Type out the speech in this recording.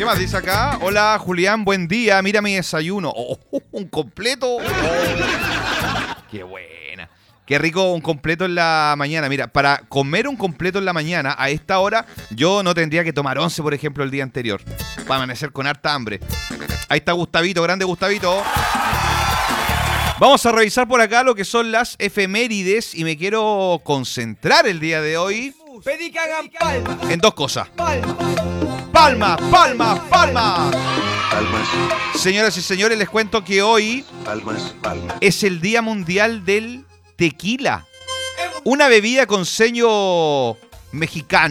¿Qué más dice acá? Hola, Julián, buen día. Mira mi desayuno. Oh, un completo. Oh, qué buena. Qué rico un completo en la mañana. Mira, para comer un completo en la mañana, a esta hora, yo no tendría que tomar 11, por ejemplo, el día anterior. Para amanecer con harta hambre. Ahí está Gustavito, grande Gustavito. Vamos a revisar por acá lo que son las efemérides y me quiero concentrar el día de hoy Pedí que hagan palmas. en dos cosas. Palmas. ¡Palmas, palmas, palmas! Palmas, Señoras y señores, les cuento que hoy palmas, palmas. es el Día Mundial del Tequila. Una bebida con sello mexicano.